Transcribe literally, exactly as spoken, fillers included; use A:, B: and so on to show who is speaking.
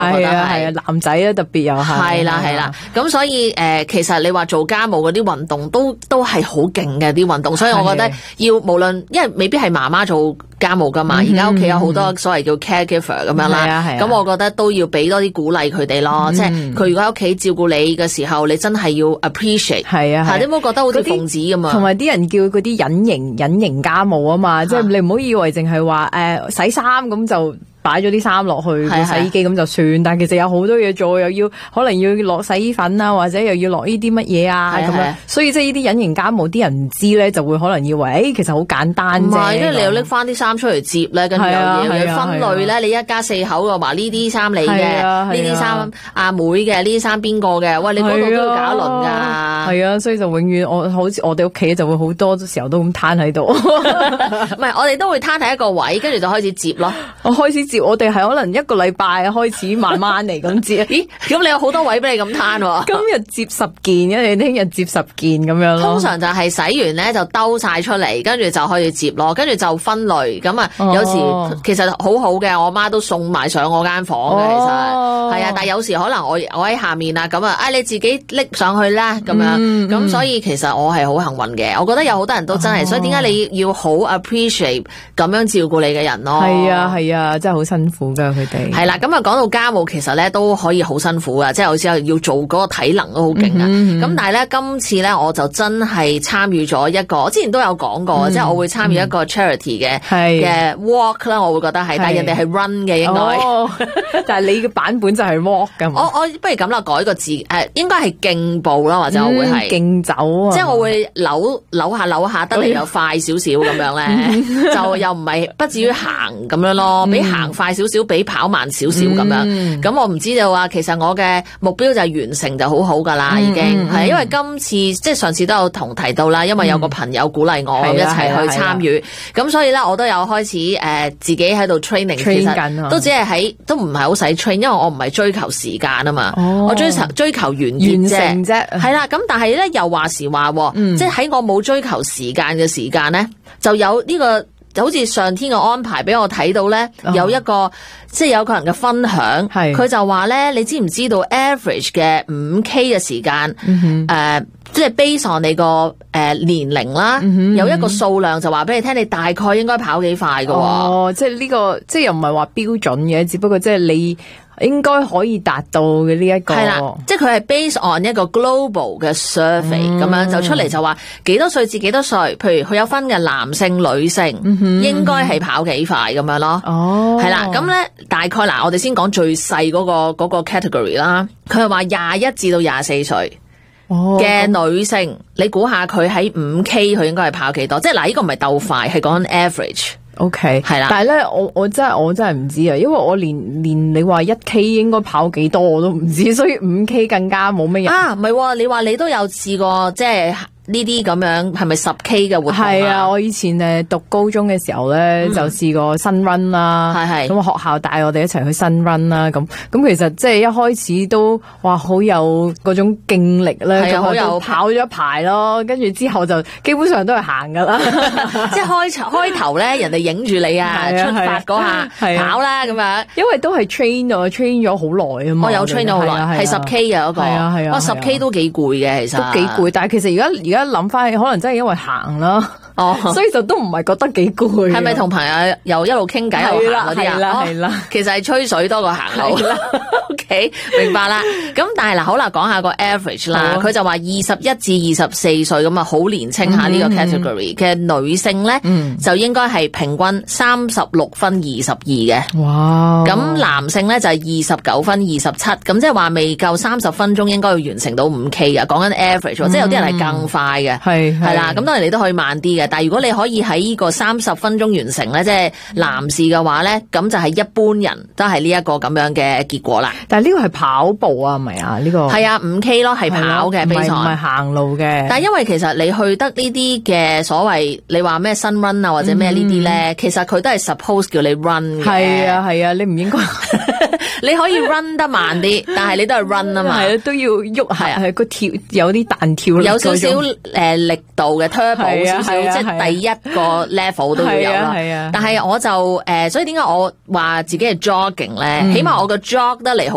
A: 係啊係啊，男仔咧特別又係。
B: 係啦係啦，咁所以誒、呃，其實你話做家務嗰啲運動都都係好勁嘅啲運動，所以我覺得要無論，因為未必係媽媽做家務噶嘛，而家屋企有好多所謂叫 caregiver 咁樣啦，咁我覺得都要俾多啲鼓勵佢哋咯，嗯、即係佢如果喺屋企照顧你嘅時候，你真係要 appreciate， 係啊，你唔好覺得好似奉旨咁啊，
A: 同埋啲人叫嗰啲隱形隱形家務啊嘛，即係你唔好以為淨係話誒洗衫咁就擺咗啲衫落去洗衣機咁就算，但係其實有好多嘢做，又要可能要落洗衣粉啊，或者又要落呢啲乜嘢啊咁樣，所以即係呢啲隱形家務啲人唔知咧，就會可能以為誒、欸、其實好簡單啫。唔係，
B: 跟住你又拎翻啲衫出嚟摺咧，跟住又要分類咧。你一家四口嘅話，呢啲衫你嘅，呢啲衫阿妹嘅，呢啲衫邊個嘅？喂，你嗰度都要搞一輪㗎。
A: 係啊，所以就永遠我好似我哋屋企就會好多時候都咁攤喺度。唔
B: 係，我哋都會攤喺一個位，跟住就開始摺咯。
A: 我開始。我哋係可能一個禮拜開始慢慢嚟咁接，
B: 咦？咁你有好多位俾你咁攤喎？
A: 今日接十件，跟住聽日接十件咁樣咯。
B: 通常就係洗完咧就兜晒出嚟，跟住就可以接咯，跟住就分類。咁啊，有時、哦、其實好好嘅，我媽都送埋上我間房嘅，其實係啊。但係有時可能我我喺下面啊，咁啊，哎你自己拎上去啦，咁樣。咁、嗯嗯、所以其實我係好幸運嘅，我覺得有好多人都真係、哦，所以點解你要好 appreciate 咁樣照顧你嘅人咯？
A: 係啊係啊，真係好辛苦噶佢哋。
B: 係啦，咁啊講到家務，其實咧都可以好辛苦啊，即係好似要做嗰個體能都好勁啊。咁、嗯嗯、但係咧今次咧我就真係參與咗一個，我之前都有講過，嗯、即係我會參與一個 charity 嘅嘅 walk 啦，我會覺得係，但係人哋係 run 嘅應該，哦、
A: 但係你嘅版本就係 walk 㗎嘛。
B: 我我不如咁啦，改個字誒、呃，應該係競步啦，或者我會係
A: 競走啊，
B: 即係我會扭扭下扭下，得嚟又快少少咁樣咧，就又唔係不至於行咁樣咯，比行快少少，比跑慢少少咁樣。咁、嗯、我唔知道啊，其實我嘅目標就係完成就好好噶啦，已經係、嗯、因為今次即係上次都有同提到啦，因為有個朋友鼓勵我、嗯、一齊去參與，咁所以咧我都有開始誒、呃、自己喺度 training， 其實都只係喺都唔係好使 train， 因為我唔係追求時間啊嘛、哦，我追求追求完完成啫，係啦。咁但係咧又話時話，嗯、即係喺我冇追求時間嘅時間咧，就有呢、這個。就好似上天嘅安排俾我睇到咧、哦，有一個即係有個人嘅分享，佢就話咧，你知唔知道 average 嘅五 K 嘅時間，誒、嗯呃，即係 base on 你個誒、呃、年齡啦、嗯，有一個數量就話俾你聽，你大概應該跑幾快㗎喎。
A: 哦，即係呢、這個，即係又唔係話標準嘅，只不過即係你。應該可以達到嘅呢一個
B: 係啦，即係佢係 based on 一個 global 嘅 survey 咁、嗯、樣就出嚟就話幾多歲至幾多歲，譬如佢有分嘅男性、女性，嗯、應該係跑幾快咁樣咯。哦，係啦，咁咧大概嗱，我哋先講最細嗰個嗰個 category 啦。佢係話廿一至到廿四歲嘅女性，哦、你估下佢喺五 K 佢應該係跑幾多？即係嗱，呢個唔係鬥快，係講緊 average。
A: O K 係啦，但係咧，我我真係我真係唔知啊，因為我連連你話一 K 應該跑幾多我都唔知，所以五 K 更加冇乜人啊。唔係，你話你都有試過即係。呢啲咁樣係咪十 K 嘅活動啊？係啊，我以前誒讀高中嘅時候咧、嗯，就試過新 run 啦。係係。咁學校帶我哋一齊去新 run 啦。咁咁其實即係一開始都哇好有嗰種勁力咧，係啊，好有跑咗一排咯。跟住之後就基本上都係行噶啦。
B: 即係開開頭咧，人哋影住你啊，出發嗰下跑啦咁樣。因為都係 train 咗 train 咗好耐啊嘛。我有 train 咗好耐，係十 K 嘅嗰個。係啊係啊。哇，十 K 都幾攰嘅，其實都幾攰。但係其實而家而家諗翻起，可能真係因為行啦，哦，所以就都唔係覺得幾攰。係咪同朋友又一路傾偈又行嗰啲啊？係啦係啦，哦，其實係吹水多過行路啦。O K， 明白啦。咁但係嗱，好啦，講下個 average 啦。佢就話二十一至二十四歲咁啊，好年青下呢個 category 嘅，嗯、女性咧，嗯，就應該係平均三十六分二十二嘅。哇！咁男性咧就係二十九分二十七，咁即係話未夠三十分鐘應該要完成到五 K 嘅。講緊 average，嗯、即係有啲人係更快嘅。係係啦，咁當然你都可以慢啲嘅，但係如果你可以喺呢個三十分鐘完成咧，即係男士嘅話咧，咁就係一般人都係呢一個咁樣嘅結果啦。但係呢個係跑步啊，係咪啊？呢個係啊，五 K 咯，係跑嘅，唔係唔係行路嘅。但係因為其實你去得呢啲嘅所謂你話咩新 run 啊或者咩呢啲咧，其實佢都係 suppose 叫你 run 嘅。係啊係啊，你唔應該你可以 run 得慢啲，但係你都係 run 啊嘛。係啊，都要喐，係啊，係個跳有啲彈跳，有少少誒力度嘅 turbo 少少，即係第一個 level 都要有啦。但係我就誒，所以點解我話自己係 jogging 咧？起碼我個 jog 得嚟好